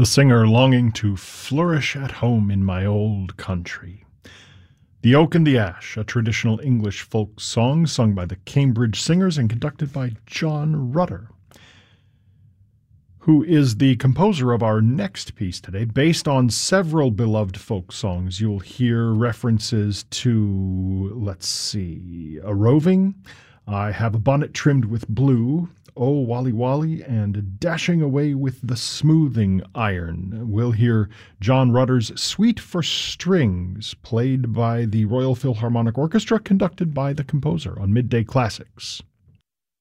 The singer longing to flourish at home in my old country. The Oak and the Ash, a traditional English folk song sung by the Cambridge Singers and conducted by John Rutter, who is the composer of our next piece today. Based on several beloved folk songs, you'll hear references to, A Roving, I Have a Bonnet Trimmed with Blue, Oh Wally Wally, and Dashing Away with the Smoothing Iron. We'll hear John Rutter's Suite for Strings, played by the Royal Philharmonic Orchestra, conducted by the composer on Midday Classics.